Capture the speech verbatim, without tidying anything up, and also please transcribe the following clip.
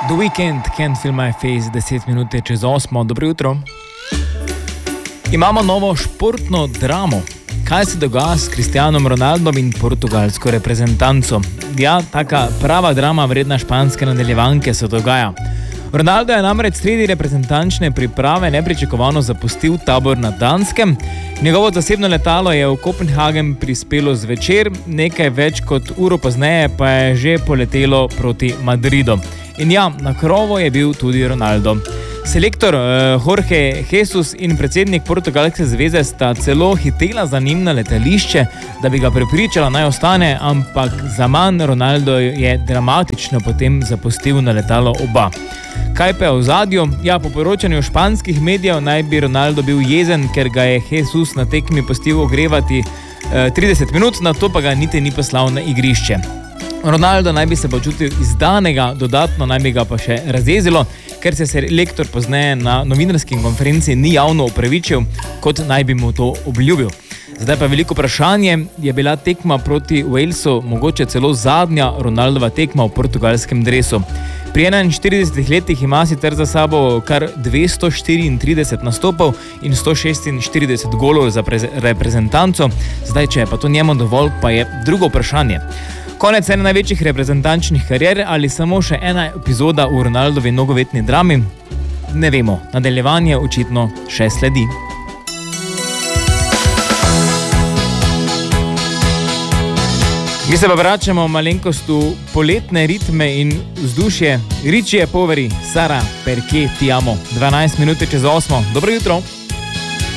The Weeknd, Can't Feel My Face, deset minut čez osmo. Dobro jutro. Imamo novo športno dramo. Kaj se dogaja s Cristianom Ronaldom in portugalsko reprezentanco? Ja, taka prava drama vredna španske nadaljevanke se dogaja. Ronaldo je namreč sredi reprezentančne priprave nepričakovano zapustil tabor na Danskem. Njegovo zasebno letalo je v Kopenhagen prispelo zvečer, nekaj več kot uro pozneje pa je že poletelo proti Madridu. In ja, na krovu je bil tudi Ronaldo. Selektor uh, Jorge Jesus in predsednik Portugalske zveze sta celo hitela za njim na letališče, da bi ga prepričala naj ostane, ampak zaman Ronaldo je dramatično potem zapustil na letalo oba. Kaj pa je v zadju? Ja, po poročanju španskih medijev naj bi Ronaldo bil jezen, ker ga je Jesus na tekmi pustil ogrevati uh, trideset minut, nato pa ga niti ni poslal na igrišče. Ronaldo naj bi se počutil izdanega, dodatno naj bi ga pa še razjezilo, ker se selektor pozneje na novinarski konferenci ni javno opravičil, kot naj bi mu to obljubil. Zdaj pa veliko vprašanje, je bila tekma proti Walesu mogoče celo zadnja Ronaldova tekma v portugalskem dresu. Pri enainštiridesetih letih ima sicer za sabo kar dvesto štiriintrideset nastopov in sto šestinštirideset golov za reprezentanco, zdaj če je pa to njemu dovolj, pa je drugo vprašanje. Konec ene največjih reprezentančnih karier ali samo še ena epizoda v Ronaldovi nogometni drami? Ne vemo, nadaljevanje očitno še sledi. Mi se pa vračamo malenkost v poletne ritme in vzdušje. Richie Poveri, Sara, perché ti amo. dvanajst minut čez osmo. Dobro jutro.